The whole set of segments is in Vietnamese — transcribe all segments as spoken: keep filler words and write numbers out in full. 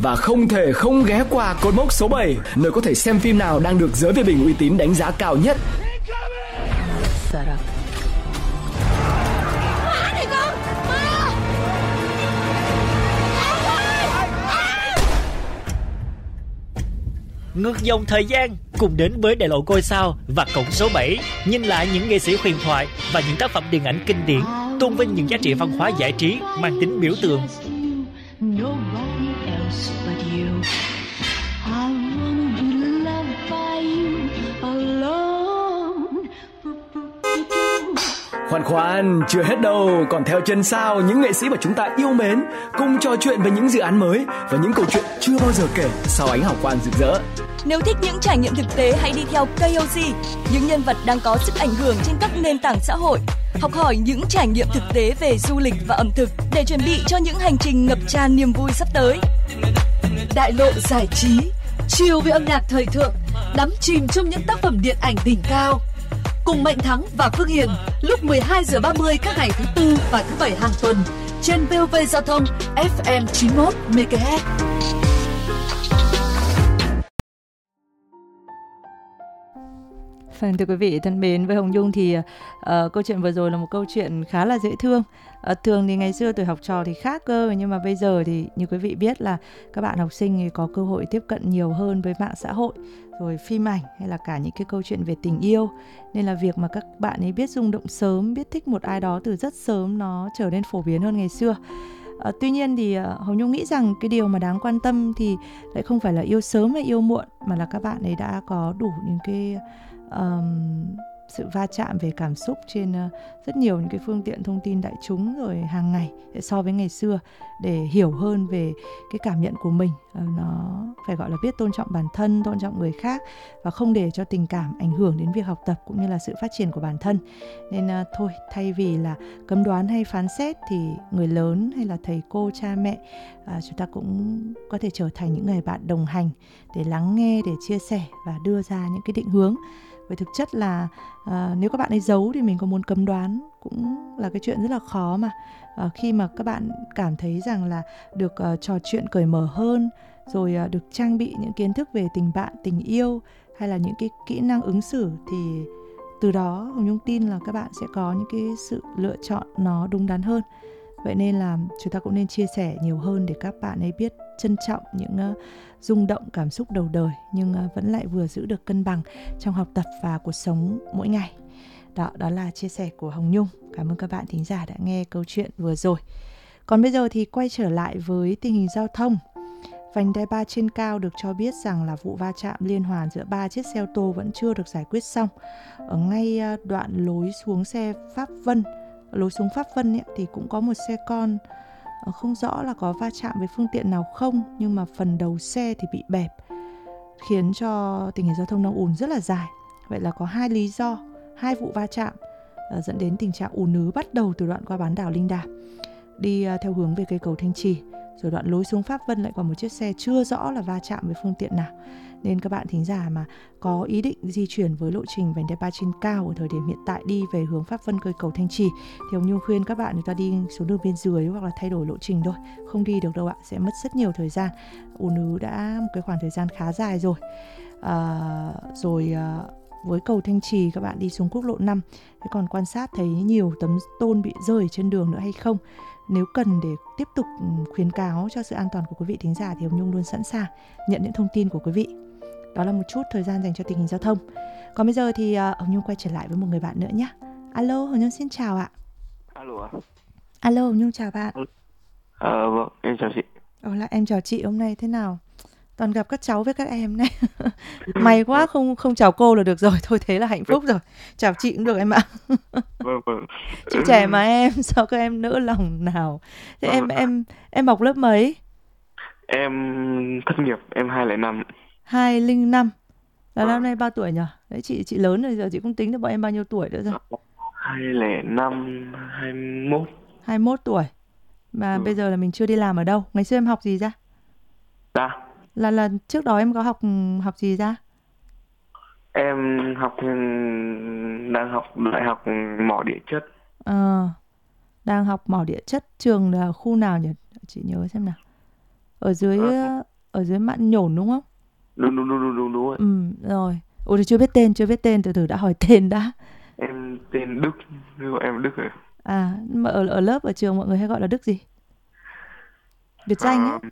Và không thể không ghé qua cột mốc số bảy, nơi có thể xem phim nào đang được giới phê bình uy tín đánh giá cao nhất. Ngược dòng thời gian cùng đến với đại lộ ngôi sao và cổng số bảy, nhìn lại những nghệ sĩ huyền thoại và những tác phẩm điện ảnh kinh điển, tôn vinh những giá trị văn hóa giải trí mang tính biểu tượng. Khoan khoan, chưa hết đâu, còn theo chân sao những nghệ sĩ mà chúng ta yêu mến cùng trò chuyện về những dự án mới và những câu chuyện chưa bao giờ kể sau ánh hào quang rực rỡ. Nếu thích những trải nghiệm thực tế, hãy đi theo ca o xê, những nhân vật đang có sức ảnh hưởng trên các nền tảng xã hội. Học hỏi những trải nghiệm thực tế về du lịch và ẩm thực để chuẩn bị cho những hành trình ngập tràn niềm vui sắp tới. Đại lộ giải trí, chill với âm nhạc thời thượng, đắm chìm trong những tác phẩm điện ảnh đỉnh cao. Cùng Mạnh Thắng và Phương Hiền lúc mười hai giờ ba mươi các ngày thứ tư và thứ bảy hàng tuần trên vê o vê Giao thông ép em chín mươi mốt mê ga héc. Vâng, thưa quý vị thân mến, với Hồng Nhung thì uh, câu chuyện vừa rồi là một câu chuyện khá là dễ thương. Uh, thường thì ngày xưa tuổi học trò thì khác cơ, nhưng mà bây giờ thì như quý vị biết là các bạn học sinh thì có cơ hội tiếp cận nhiều hơn với mạng xã hội, rồi phim ảnh hay là cả những cái câu chuyện về tình yêu. Nên là việc mà các bạn ấy biết rung động sớm, biết thích một ai đó từ rất sớm nó trở nên phổ biến hơn ngày xưa. Uh, tuy nhiên thì uh, Hồng Nhung nghĩ rằng cái điều mà đáng quan tâm thì lại không phải là yêu sớm hay yêu muộn, mà là các bạn ấy đã có đủ những cái Um, sự va chạm về cảm xúc trên uh, rất nhiều những cái phương tiện thông tin đại chúng rồi hàng ngày so với ngày xưa, để hiểu hơn về cái cảm nhận của mình. Uh, nó phải gọi là biết tôn trọng bản thân, tôn trọng người khác và không để cho tình cảm ảnh hưởng đến việc học tập cũng như là sự phát triển của bản thân. Nên uh, thôi, thay vì là cấm đoán hay phán xét thì người lớn hay là thầy cô, cha mẹ, uh, chúng ta cũng có thể trở thành những người bạn đồng hành để lắng nghe, để chia sẻ và đưa ra những cái định hướng. Bởi thực chất là uh, nếu các bạn ấy giấu thì mình có muốn cấm đoán cũng là cái chuyện rất là khó mà. Uh, khi mà các bạn cảm thấy rằng là được uh, trò chuyện cởi mở hơn, rồi uh, được trang bị những kiến thức về tình bạn, tình yêu hay là những cái kỹ năng ứng xử, thì từ đó Hồng Nhung tin là các bạn sẽ có những cái sự lựa chọn nó đúng đắn hơn. Vậy nên là chúng ta cũng nên chia sẻ nhiều hơn để các bạn ấy biết trân trọng những uh, rung động cảm xúc đầu đời, nhưng uh, vẫn lại vừa giữ được cân bằng trong học tập và cuộc sống mỗi ngày. Đó, đó là chia sẻ của Hồng Nhung. Cảm ơn các bạn thính giả đã nghe câu chuyện vừa rồi. Còn bây giờ thì quay trở lại với tình hình giao thông. Vành đai ba trên cao được cho biết rằng là vụ va chạm liên hoàn giữa ba chiếc xe ô tô vẫn chưa được giải quyết xong. Ở ngay uh, đoạn lối xuống xe Pháp Vân, lối xuống Pháp Vân ấy, thì cũng có một xe con, không rõ là có va chạm với phương tiện nào không, nhưng mà phần đầu xe thì bị bẹp, khiến cho tình hình giao thông đang ùn rất là dài. Vậy là có hai lý do, hai vụ va chạm uh, dẫn đến tình trạng ùn ứ bắt đầu từ đoạn qua bán đảo Linh Đàm đi uh, theo hướng về cây cầu Thanh Trì, rồi đoạn lối xuống Pháp Vân lại còn một chiếc xe chưa rõ là va chạm với phương tiện nào. Nên các bạn thính giả mà có ý định di chuyển với lộ trình vành đai ba trên cao ở thời điểm hiện tại đi về hướng Pháp Vân, cây cầu Thanh Trì, thì Hồng Nhung khuyên các bạn chúng ta đi xuống đường bên dưới hoặc là thay đổi lộ trình thôi, không đi được đâu ạ, sẽ mất rất nhiều thời gian. Ùn ứ đã một cái khoảng thời gian khá dài rồi. À, rồi à, với cầu Thanh Trì các bạn đi xuống quốc lộ năm, thế còn quan sát thấy nhiều tấm tôn bị rơi trên đường nữa hay không? Nếu cần để tiếp tục khuyến cáo cho sự an toàn của quý vị thính giả thì Hồng Nhung luôn sẵn sàng nhận những thông tin của quý vị. Đó là một chút thời gian dành cho tình hình giao thông. Còn bây giờ thì uh, Hồng Nhung quay trở lại với một người bạn nữa nhé. Alo, Hồng Nhung xin chào ạ. Alo ạ. Alo, Hồng Nhung chào bạn. Ờ, vâng, em chào chị. Ồ, là em chào chị, hôm nay thế nào? Toàn gặp các cháu với các em này. May quá, không không chào cô là được rồi. Thôi thế là hạnh phúc rồi. Chào chị cũng được em ạ. Vâng, vâng. Chị trẻ mà em, sao các em nỡ lòng nào. Thế em em em học lớp mấy? Em thất nghiệp, em hai không năm. hai không năm. Là năm nay bao tuổi nhỉ? Đấy, chị chị lớn rồi, giờ chị không tính được bọn em bao nhiêu tuổi nữa rồi. hai không năm, hai mươi mốt. hai mươi mốt tuổi. Mà ừ. Bây giờ là mình chưa đi làm ở đâu. Ngày xưa em học gì ra? Dạ. Là là trước đó em có học học gì ra? Em học đang học đại học mỏ địa chất. Ờ. Đang học mỏ địa chất, trường là khu nào nhỉ? Chị nhớ xem nào. Ở dưới ờ, ở dưới mạn nhổn đúng không? Đúng đúng đúng đúng đúng, đúng rồi. Ừ, rồi. Ủa thì chưa biết tên, chưa biết tên, từ từ đã hỏi tên đã. Em tên Đức, gọi em Đức rồi. À, mà ở ở lớp ở trường mọi người hay gọi là Đức gì? Biệt danh ấy.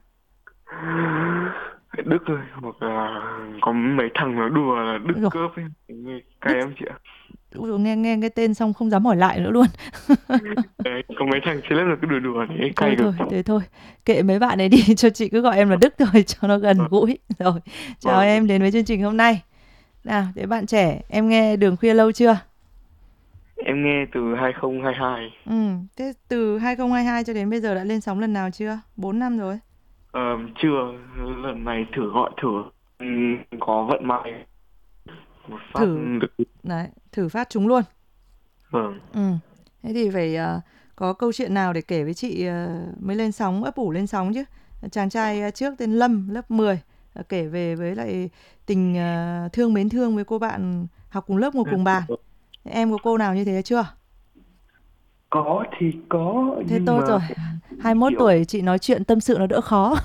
À, Đức thôi, hoặc là có mấy thằng nó đùa là Đức Rồi. cướp ấy, nghe cay em chị ạ. Ui dồi, nghe nghe cái tên xong không dám hỏi lại nữa luôn. Đấy, có mấy thằng trên lớp là cứ đùa đùa thế Thôi cay thôi, cực. thế thôi. Kệ mấy bạn ấy đi, cho chị cứ gọi em là Đức thôi cho nó gần Vâng. gũi. Rồi, chào Vâng. em đến với chương trình hôm nay. Nào, thế bạn trẻ, em nghe Đường Khuya lâu chưa? Em nghe từ hai không hai hai. Ừ, thế từ hai không hai hai cho đến bây giờ đã lên sóng lần nào chưa? bốn năm rồi. Ờ, chưa, lần này thử gọi thử. Ừ, có vận may một phát Thử. được. Đấy, thử phát chúng luôn. Vâng. Ừ, thế thì phải uh, có câu chuyện nào để kể với chị uh, mới lên sóng, ấp ủ lên sóng chứ. Chàng trai uh, trước tên Lâm, lớp mười, uh, kể về với lại tình uh, thương mến thương với cô bạn học cùng lớp ngồi cùng bàn. Em có cô nào như thế chưa? Có thì có, Thế nhưng tốt mà rồi, hai mươi mốt kiểu... tuổi chị nói chuyện tâm sự nó đỡ khó.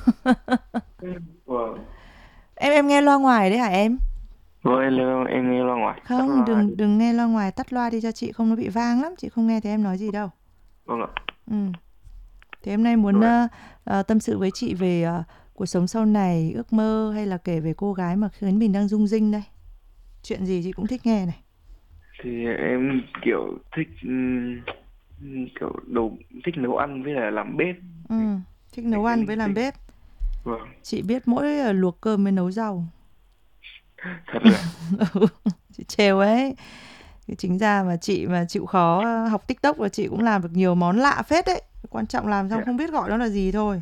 Vâng. Em em nghe loa ngoài đấy hả em? Vâng, em, em nghe loa ngoài. Không, đừng đừng nghe loa ngoài, tắt loa đi cho chị, không nó bị vang lắm, chị không nghe thấy em nói gì đâu. Vâng ạ. Ừ. Thế hôm nay muốn uh, uh, tâm sự với chị về uh, cuộc sống sau này, ước mơ hay là kể về cô gái mà khiến mình đang rung rinh đây? Chuyện gì chị cũng thích nghe này. Thì em kiểu thích um, kiểu đồ thích nấu ăn với là làm bếp. Ừ, thích nấu ăn với làm bếp. Vâng. Chị biết mỗi uh, luộc cơm với nấu rau. Thật là chị trêu ấy. Chính ra mà chị mà chịu khó học TikTok là chị cũng làm được nhiều món lạ phết đấy. Quan trọng làm xong không biết gọi nó là gì thôi.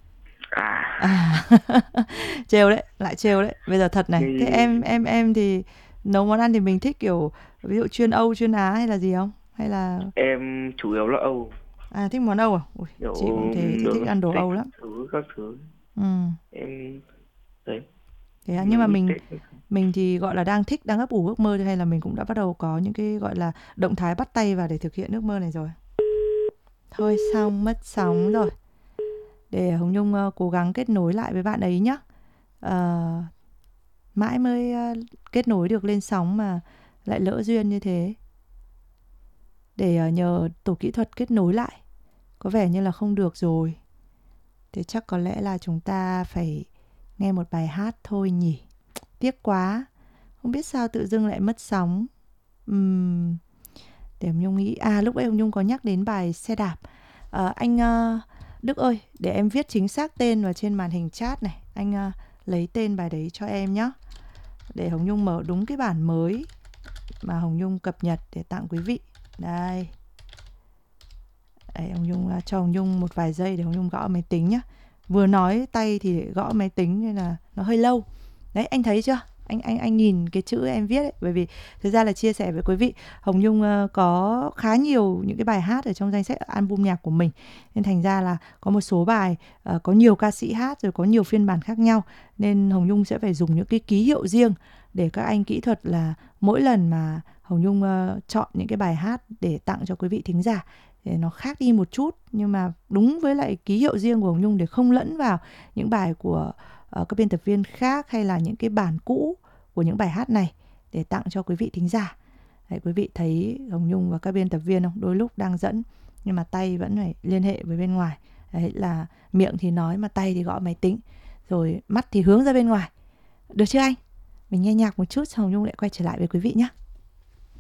À, à. Trêu đấy, lại trêu đấy. Bây giờ thật này, thế em em em thì nấu món ăn thì mình thích kiểu ví dụ chuyên Âu, chuyên Á hay là gì không? Hay là em chủ yếu là Âu. À, thích món Âu à? Ui, Kiểu chị cũng thế, chị thích ăn đồ Âu lắm. Thứ các thứ. Ừ. Em đấy. Thế à, nhưng mà mình mình thì gọi là đang thích, đang ấp ủ ước mơ hay là mình cũng đã bắt đầu có những cái gọi là động thái bắt tay vào để thực hiện ước mơ này rồi. Thôi xong, mất sóng rồi. Để Hồng Nhung uh, cố gắng kết nối lại với bạn ấy nhé. Uh, mãi mới uh, kết nối được lên sóng mà lại lỡ duyên như thế. Để uh, nhờ tổ kỹ thuật kết nối lại. Có vẻ như là không được rồi. Thế chắc có lẽ là chúng ta phải nghe một bài hát thôi nhỉ. Tiếc quá. Không biết sao tự dưng lại mất sóng. uhm, Để Hồng Nhung nghĩ. À, lúc ấy Hồng Nhung có nhắc đến bài xe đạp. à, Anh uh, Đức ơi, để em viết chính xác tên vào trên màn hình chat này. Anh uh, lấy tên bài đấy cho em nhé. Để Hồng Nhung mở đúng cái bản mới mà Hồng Nhung cập nhật để tặng quý vị. Đây. Đấy, Hồng Nhung uh, cho Hồng Nhung một vài giây để Hồng Nhung gõ máy tính nhé. Vừa nói tay thì gõ máy tính nên là nó hơi lâu. Đấy, anh thấy chưa? Anh anh anh nhìn cái chữ em viết ấy, bởi vì thực ra là chia sẻ với quý vị, Hồng Nhung uh, có khá nhiều những cái bài hát ở trong danh sách album nhạc của mình. Nên thành ra là có một số bài uh, có nhiều ca sĩ hát rồi có nhiều phiên bản khác nhau, nên Hồng Nhung sẽ phải dùng những cái ký hiệu riêng để các anh kỹ thuật là mỗi lần mà Hồng Nhung uh, chọn những cái bài hát để tặng cho quý vị thính giả để nó khác đi một chút, nhưng mà đúng với lại ký hiệu riêng của Hồng Nhung để không lẫn vào những bài của uh, các biên tập viên khác hay là những cái bản cũ của những bài hát này để tặng cho quý vị thính giả. Đấy, quý vị thấy Hồng Nhung và các biên tập viên không? Đôi lúc đang dẫn nhưng mà tay vẫn phải liên hệ với bên ngoài. Đấy, là miệng thì nói mà tay thì gõ máy tính, rồi mắt thì hướng ra bên ngoài. Được chưa anh? Mình nghe nhạc một chút, Hồng Nhung lại quay trở lại với quý vị nhé.